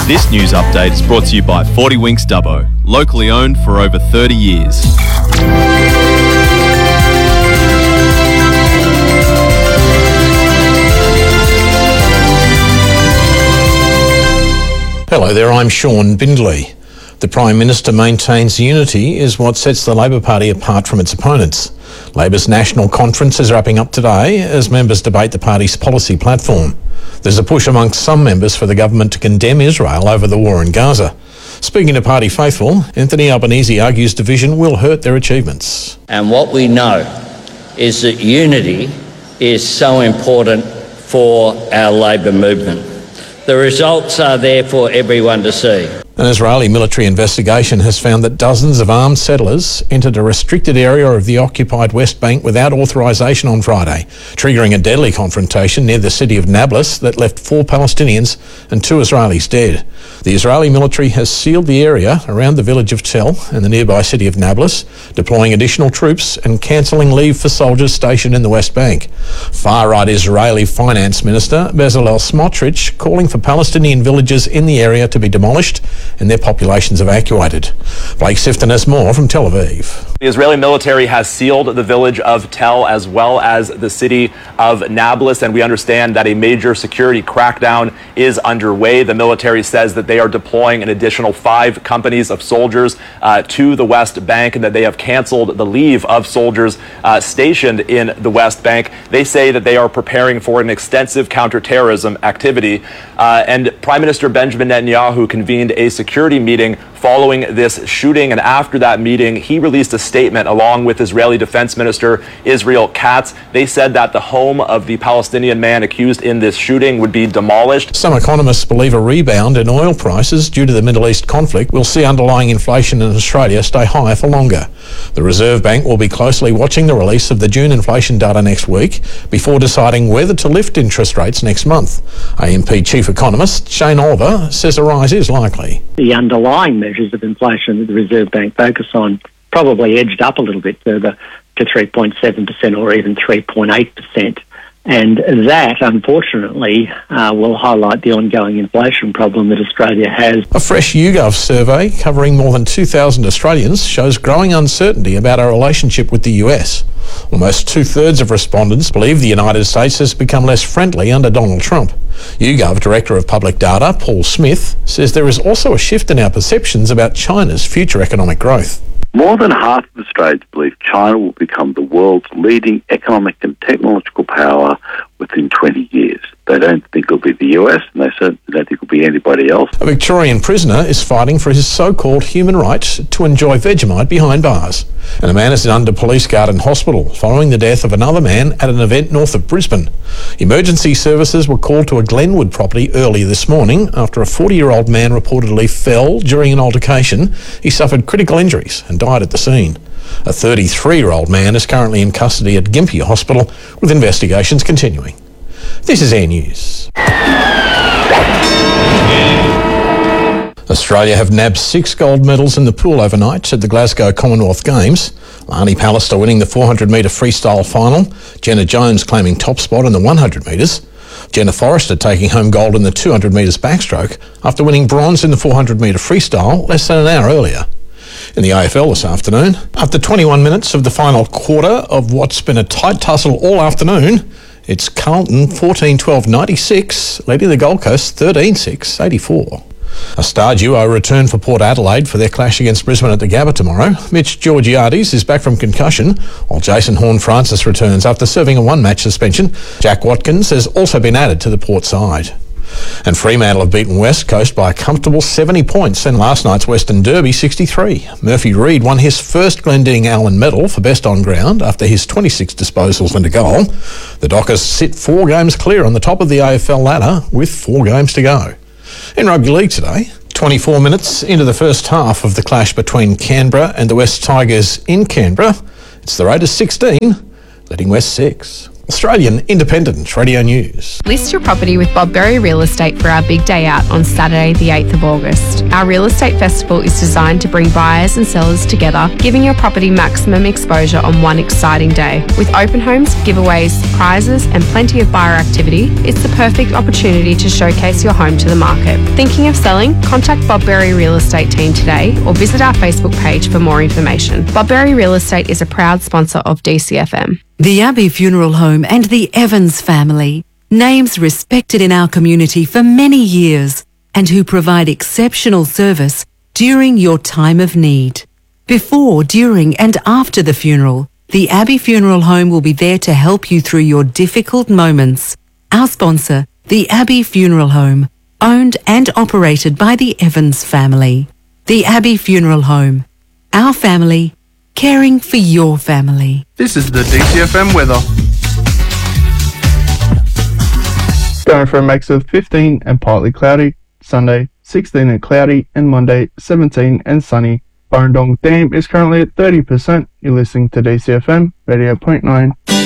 This news update is brought to you by 40 Winks Dubbo, locally owned for over 30 years. Hello there, I'm Sean Bindley. The Prime Minister maintains unity is what sets the Labor Party apart from its opponents. Labor's national conference is wrapping up today as members debate the party's policy platform. There's a push amongst some members for the government to condemn Israel over the war in Gaza. Speaking to party faithful, Anthony Albanese argues division will hurt their achievements. And what we know is that unity is so important for our Labor movement. The results are there for everyone to see. An Israeli military investigation has found that dozens of armed settlers entered a restricted area of the occupied West Bank without authorisation on Friday, triggering a deadly confrontation near the city of Nablus that left 4 Palestinians and 2 Israelis dead. The Israeli military has sealed the area around the village of Tel and the nearby city of Nablus, deploying additional troops and cancelling leave for soldiers stationed in the West Bank. Far-right Israeli Finance Minister Bezalel Smotrich calling for Palestinian villages in the area to be demolished and their populations evacuated. Blake Sifton has more from Tel Aviv. The Israeli military has sealed the village of Tel as well as the city of Nablus, and we understand that a major security crackdown is underway. The military says that they are deploying an additional 5 companies of soldiers to the West Bank and that they have canceled the leave of soldiers stationed in the West Bank. They say that they are preparing for an extensive counterterrorism activity. And Prime Minister Benjamin Netanyahu convened a security meeting following this shooting, and after that meeting, he released a statement along with Israeli Defense Minister Israel Katz. They said that the home of the Palestinian man accused in this shooting would be demolished. Some economists believe a rebound in oil prices due to the Middle East conflict will see underlying inflation in Australia stay high for longer. The Reserve Bank will be closely watching the release of the June inflation data next week before deciding whether to lift interest rates next month. AMP Chief Economist Shane Oliver says a rise is likely. The underlying measures of inflation that the Reserve Bank focus on probably edged up a little bit further to 3.7% or even 3.8%. And that, unfortunately, will highlight the ongoing inflation problem that Australia has. A fresh YouGov survey covering more than 2,000 Australians shows growing uncertainty about our relationship with the US. Almost 2/3 of respondents believe the United States has become less friendly under Donald Trump. YouGov Director of Public Data, Paul Smith, says there is also a shift in our perceptions about China's future economic growth. More than half of Australians believe China will become the world's leading economic and technological power within 20 years. They don't think it'll be the US, and they certainly don't think it'll be anybody else. A Victorian prisoner is fighting for his so-called human right to enjoy Vegemite behind bars. And a man is under police guard in hospital following the death of another man at an event north of Brisbane. Emergency services were called to a Glenwood property early this morning after a 40-year-old man reportedly fell during an altercation. He suffered critical injuries and died at the scene. A 33-year-old man is currently in custody at Gympie Hospital with investigations continuing. This is Air News. Australia have nabbed 6 gold medals in the pool overnight at the Glasgow Commonwealth Games. Lani Pallister winning the 400-metre freestyle final, Jenna Jones claiming top spot in the 100 metres, Jenna Forrester taking home gold in the 200 metres backstroke after winning bronze in the 400-metre freestyle less than an hour earlier. In the AFL this afternoon, after 21 minutes of the final quarter of what's been a tight tussle all afternoon, it's Carlton 14-12-96, leading the Gold Coast 13-6-84. A star duo return for Port Adelaide for their clash against Brisbane at the Gabba tomorrow. Mitch Georgiades is back from concussion, while Jason Horne-Francis returns after serving a 1-match suspension. Jack Watkins has also been added to the Port side. And Fremantle have beaten West Coast by a comfortable 70 points in last night's Western Derby 63. Murphy Reid won his first Glendinning Allen medal for best on ground after his 26 disposals and a goal. The Dockers sit 4 games clear on the top of the AFL ladder with 4 games to go. In rugby league today, 24 minutes into the first half of the clash between Canberra and the West Tigers in Canberra, it's the Raiders 16, leading West 6. Australian Independent Radio News. List your property with Bob Berry Real Estate for our big day out on Saturday the 8th of August. Our real estate festival is designed to bring buyers and sellers together, giving your property maximum exposure on one exciting day. With open homes, giveaways, prizes and plenty of buyer activity, it's the perfect opportunity to showcase your home to the market. Thinking of selling? Contact Bob Berry Real Estate team today or visit our Facebook page for more information. Bob Berry Real Estate is a proud sponsor of DCFM. The Abbey Funeral Home and the Evans family, names respected in our community for many years and who provide exceptional service during your time of need. Before, during and after the funeral, the Abbey Funeral Home will be there to help you through your difficult moments. Our sponsor, the Abbey Funeral Home, owned and operated by the Evans family. The Abbey Funeral Home, our family, caring for your family. This is the DCFM weather. Going for a max of 15 and partly cloudy. Sunday, 16 and cloudy, and Monday, 17 and sunny. Burrendong Dam is currently at 30%. You're listening to DCFM Radio.9.